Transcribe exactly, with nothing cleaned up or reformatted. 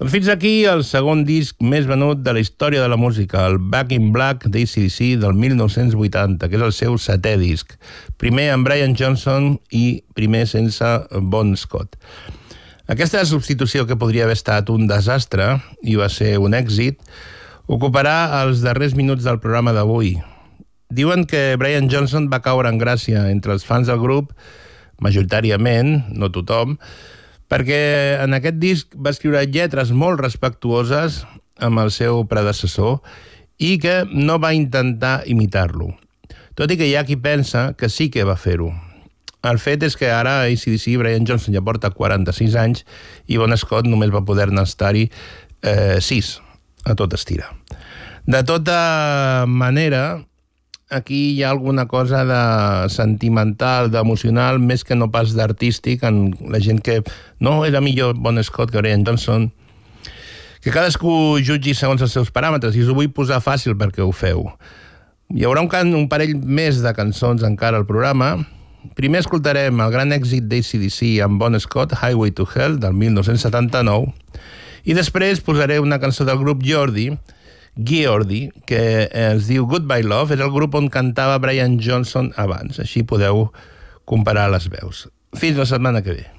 Fins aquí el segon disc més venut de la història de la música, el Back in Black d'A C D C del mil nou-cents vuitanta, que és el seu setè disc. Primer amb Brian Johnson i primer sense Bon Scott. Aquesta substitució, que podria haver estat un desastre i va ser un èxit, ocuparà els darrers minuts del programa d'avui. Diuen que Brian Johnson va caure en gràcia entre els fans del grup, majoritàriament, no tothom, perquè en aquest disc va escriure lletres molt respectuoses amb el seu predecessor i que no va intentar imitar-lo. Tot i que hi ha qui pensa que sí que va fer-ho. El fet és que ara a A C D C Brian Johnson ja porta quaranta-sis anys i Bon Scott només va poder-ne estar-hi eh, sis, a tot estirar. De tota manera, aquí hi ha alguna cosa de sentimental, d'emocional, més que no pas d'artístic, en la gent que no era millor Bon Scott que Brian Johnson, que cadascú jutgi segons els seus paràmetres, i us ho vull posar fàcil perquè ho feu. Hi haurà un, can, un parell més de cançons encara al programa. Primer escoltarem el gran èxit d'A C D C amb Bon Scott, Highway to Hell, del mil nou-cents setanta-nou, i després posaré una cançó del grup Geordie, Geordie, que es diu Goodbye Love, és el grup on cantava Brian Johnson abans. Així podeu comparar les veus. Fins la setmana que ve.